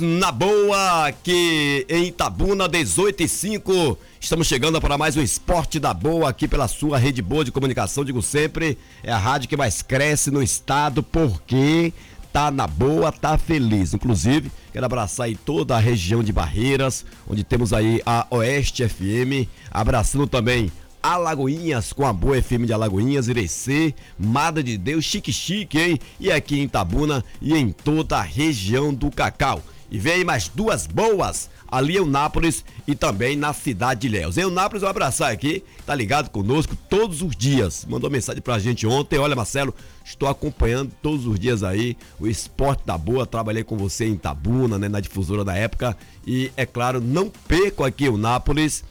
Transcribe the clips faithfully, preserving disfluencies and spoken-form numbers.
Na boa, aqui em Itabuna, dezoito e cinco, estamos chegando para mais um Esporte da Boa aqui pela sua rede boa de comunicação, digo sempre, é a rádio que mais cresce no estado, porque tá na boa, tá feliz. Inclusive, quero abraçar aí toda a região de Barreiras, onde temos aí a Oeste F M, abraçando também Alagoinhas com a Boa F M de Alagoinhas, Irecê, Madre de Deus, Chique Chique, hein? E aqui em Itabuna e em toda a região do Cacau. E vem aí mais duas boas, ali em Eunápolis e também na cidade de Ilhéus. Em Eunápolis, um abraçar aqui, tá ligado conosco todos os dias. Mandou mensagem pra gente ontem, olha Marcelo, estou acompanhando todos os dias aí o Esporte da Boa, trabalhei com você em Itabuna, né, na difusora da época. E é claro, não perco aqui em Eunápolis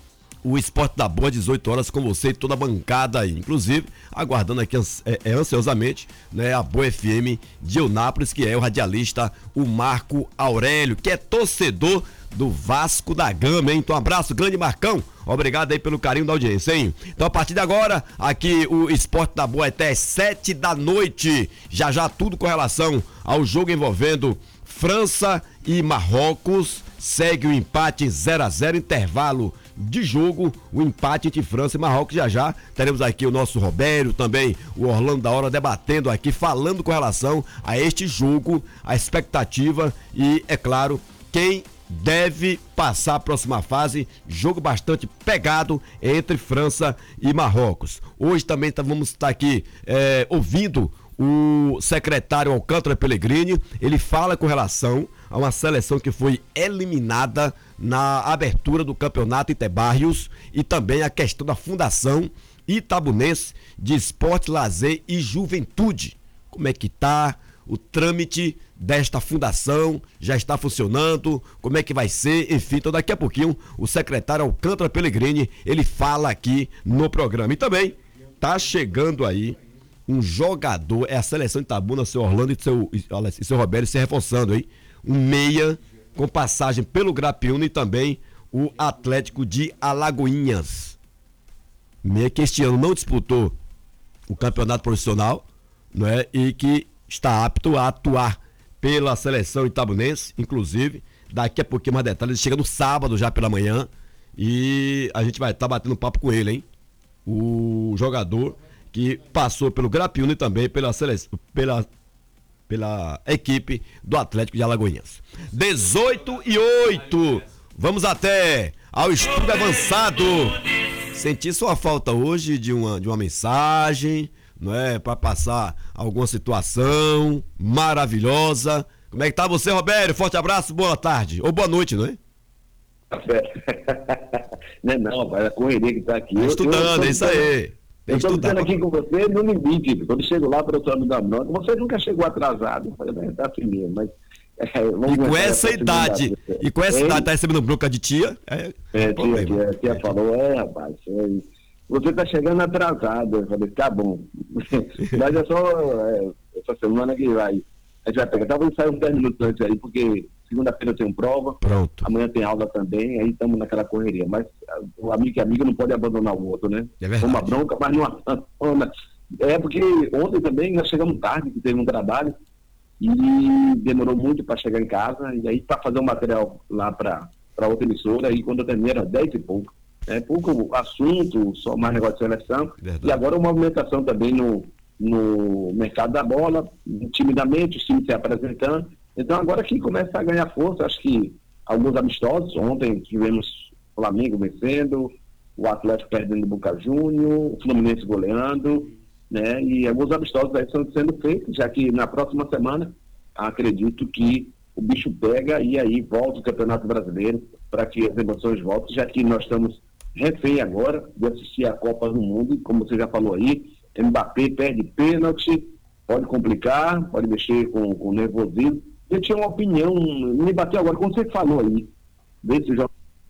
o Esporte da Boa, dezoito horas, com você e toda a bancada aí. Inclusive, aguardando aqui é, é, ansiosamente, né, a Boa F M de Eunápolis, que é o radialista, o Marco Aurélio, que é torcedor do Vasco da Gama, hein? Então, um abraço, grande Marcão. Obrigado aí pelo carinho da audiência, hein? Então, a partir de agora, aqui o Esporte da Boa é até às sete da noite. Já já tudo com relação ao jogo envolvendo França e Marrocos. Segue o empate zero a zero, intervalo de jogo, o empate entre França e Marrocos. Já já teremos aqui o nosso Robério, também o Orlando da Hora, debatendo aqui, falando com relação a este jogo, a expectativa e, é claro, quem deve passar a próxima fase. Jogo bastante pegado entre França e Marrocos. Hoje também tá, vamos estar aqui é, ouvindo o secretário Alcântara Pellegrini. Ele fala com relação a uma seleção que foi eliminada na abertura do campeonato Itebarrios e também a questão da Fundação Itabunense de Esporte, Lazer e Juventude. Como é que tá o trâmite desta fundação? Já está funcionando? Como é que vai ser? Enfim, então daqui a pouquinho o secretário Alcântara Pellegrini, ele fala aqui no programa. E também tá chegando aí um jogador, é a seleção de Itabuna, seu Orlando e seu, e seu Roberto se reforçando, hein? Um meia com passagem pelo Grapiúna e também o Atlético de Alagoinhas. Meia que este ano não disputou o campeonato profissional, não é? E que está apto a atuar pela seleção itabunense, inclusive. Daqui a pouquinho mais detalhes, ele chega no sábado já pela manhã e a gente vai estar tá batendo papo com ele, hein? O jogador que passou pelo Grapiúna e também pela seleção, pela pela equipe do Atlético de Alagoinhas. dezoito e oito, vamos até ao estudo avançado. Senti sua falta hoje de uma, de uma mensagem, não é? Para passar alguma situação maravilhosa. Como é que tá você, Roberto? Forte abraço, boa tarde, ou boa noite, não é? Não é não, rapaz, a correria que tá aqui. Tá estudando, é isso aí. Eu estou ficando aqui com você no limite. Quando chego lá para o plano da nota, você nunca chegou atrasado. Está assim mesmo, mas. É, e com essa idade, e com essa idade, tá recebendo bronca de tia? É, é tia, tia, tia falou, é, rapaz, é, você está chegando atrasado. Eu falei, tá bom. Mas é só é, essa semana que vai. A gente vai pegar. Talvez saia uns dez minutos antes aí, porque segunda-feira eu tenho prova. Pronto. Amanhã tem aula também, aí estamos naquela correria. Mas o amigo e amigo não pode abandonar o outro, né? É verdade. Uma bronca, mas não abandona. É porque ontem também nós chegamos tarde, que teve um trabalho, e demorou muito para chegar em casa, e aí para fazer o um material lá para outra emissora, aí quando eu terminei era dez e pouco. É pouco assunto, só mais negócio de seleção. Verdade. E agora uma movimentação também no, no mercado da bola, timidamente, os times se apresentando. Então agora que começa a ganhar força, acho que alguns amistosos, ontem tivemos o Flamengo vencendo, o Atlético perdendo o Boca Júnior, o Fluminense goleando, né? E alguns amistosos aí estão sendo feitos, já que na próxima semana acredito que o bicho pega e aí volta o Campeonato Brasileiro para que as emoções voltem, já que nós estamos refém agora de assistir a Copa do Mundo, e como você já falou aí, Mbappé perde pênalti, pode complicar, pode mexer com o nervosismo. Eu tinha uma opinião, me bateu agora, como você falou aí, desse jogo,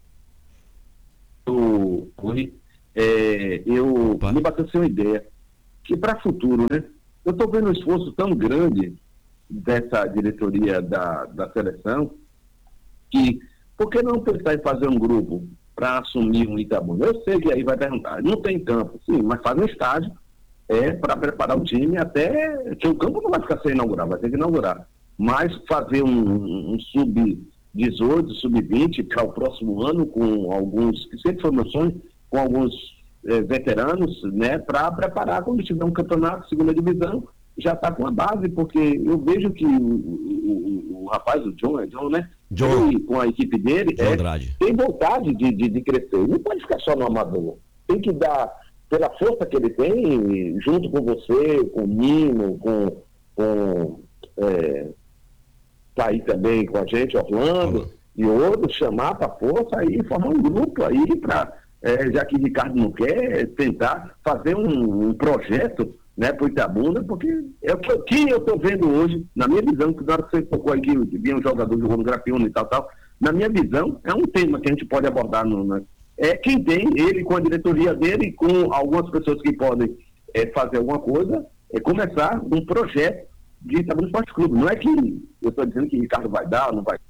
é, eu Opa. me bateu sem uma ideia, que para futuro, né? Eu estou vendo um esforço tão grande dessa diretoria da, da seleção, que por que não pensar em fazer um grupo para assumir um Itabuna? Eu sei que aí vai perguntar, não tem campo, sim, mas faz um estádio, é, para preparar o time até que o campo não vai ficar sem inaugurar, vai ter que inaugurar. mas fazer um, um sub dezoito, sub vinte para o próximo ano, com alguns, que sempre foi meu sonho, com alguns eh, veteranos, né, para preparar quando tiver um campeonato, segunda divisão, já está com a base, porque eu vejo que o, o, o, o rapaz, o John, é John, né? John. Ele, com a equipe dele, é, tem vontade de, de, de crescer. Não pode ficar só no amador. Tem que dar, pela força que ele tem, junto com você, com o Nino, com, com é, tá aí também com a gente, Orlando, uhum. e outros, chamar para a força aí, formar um grupo aí para, é, já que o Ricardo não quer, tentar fazer um, um projeto, né, para o Itabuna, porque é o que eu, que eu estou vendo hoje, na minha visão, que na hora que você tocou aí que vinha um jogador jogando Grapiúna e tal, tal, na minha visão, é um tema que a gente pode abordar, no, né, é quem tem, ele com a diretoria dele, com algumas pessoas que podem é, fazer alguma coisa, é começar um projeto de Itabuna Esporte Clube. Não é que eu estou dizendo que Ricardo vai dar, não vai.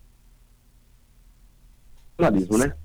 Jornalismo, né?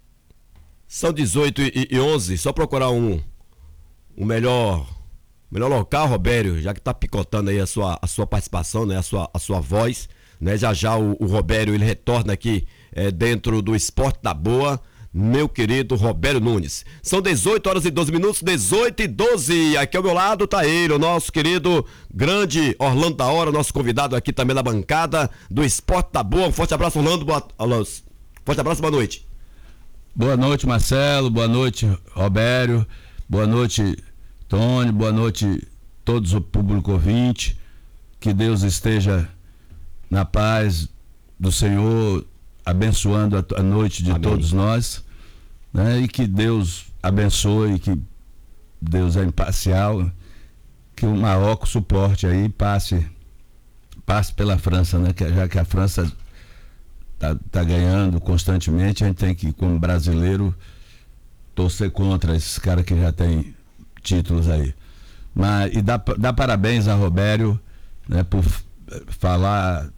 São dezoito e onze, só procurar um, um melhor... Melhor local, Robério, já que tá picotando aí a sua, a sua participação, né? A sua, a sua voz, né? Já já o, o Robério, ele retorna aqui é, dentro do Esporte da Boa, meu querido Robério Nunes. São dezoito horas e doze minutos, dezoito e doze. Aqui ao meu lado tá ele, o nosso querido grande Orlando da Hora, nosso convidado aqui também na bancada do Esporte da Boa. Um forte abraço, Orlando. Boa... Forte abraço, boa noite. Boa noite, Marcelo. Boa noite, Robério. Boa noite, Tony, boa noite todos o público ouvinte, que Deus esteja na paz do Senhor, abençoando a, a noite de Amém. Todos nós, né? E que Deus abençoe, que Deus é imparcial, que o Marrocos suporte aí, passe, passe pela França, né? Que, já que a França tá, tá ganhando constantemente, a gente tem que, como brasileiro, torcer contra esses caras que já tem títulos aí. Mas, e dá, dá parabéns a Robério, né, por falar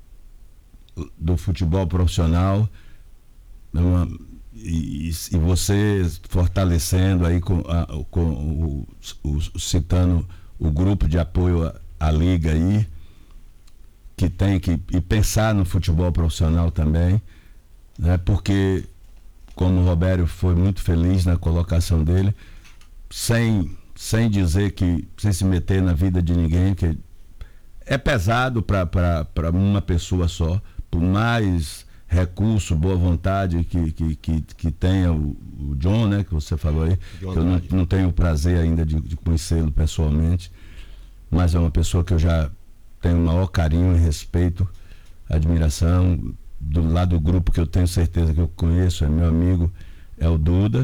do futebol profissional, uma, e, e você fortalecendo aí com, a, com o, o, citando o grupo de apoio à, à Liga aí, que tem que e pensar no futebol profissional também, né, porque como o Robério foi muito feliz na colocação dele, Sem, sem dizer que, sem se meter na vida de ninguém, que é pesado para uma pessoa só, por mais recurso, boa vontade que, que, que, que tenha o, o John, né, que você falou aí, que eu não, não tenho o prazer ainda de, de conhecê-lo pessoalmente, mas é uma pessoa que eu já tenho o maior carinho e respeito, admiração, do lado do grupo que eu tenho certeza que eu conheço, é meu amigo, é o Duda.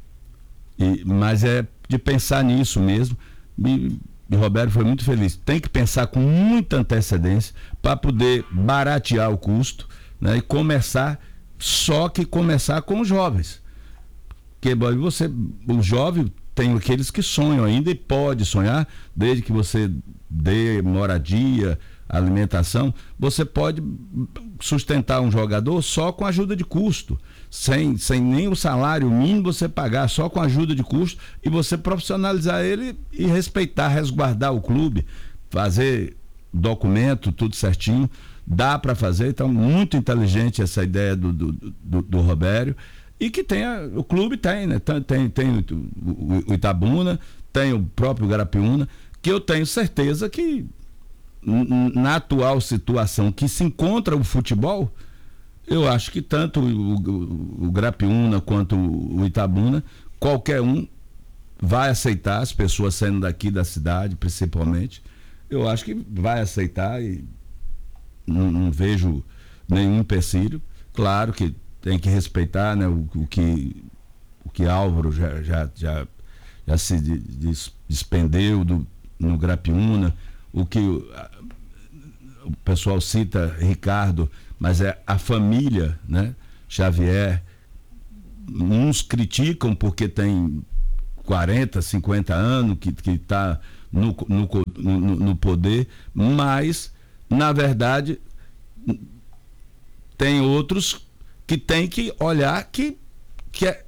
E, mas é de pensar nisso mesmo, e, e Roberto foi muito feliz. Tem que pensar com muita antecedência para poder baratear o custo, né, e começar, só que começar com os jovens. Porque você, o jovem tem aqueles que sonham ainda e pode sonhar, desde que você dê moradia, alimentação, você pode sustentar um jogador só com ajuda de custo. Sem, sem nem o salário mínimo você pagar, só com ajuda de custo, e você profissionalizar ele e respeitar, resguardar o clube, fazer documento, tudo certinho, dá para fazer. Então, muito inteligente essa ideia do, do, do, do Robério, e que tenha, o clube tem, né? Tem, tem o, o Itabuna, tem o próprio Grapiúna, que eu tenho certeza que na atual situação que se encontra o futebol, eu acho que tanto o, o, o Grapiúna quanto o Itabuna, qualquer um vai aceitar, as pessoas saindo daqui da cidade, principalmente, eu acho que vai aceitar e não, não vejo nenhum empecilho. Claro que tem que respeitar, né, o, o que o que Álvaro já, já, já, já se des, despendeu do, no Grapiúna, o que o, o pessoal cita Ricardo, mas é a família, né? Xavier, uns criticam porque tem quarenta, cinquenta anos que que está no, no, no, no poder, mas na verdade tem outros que tem que olhar que, que é,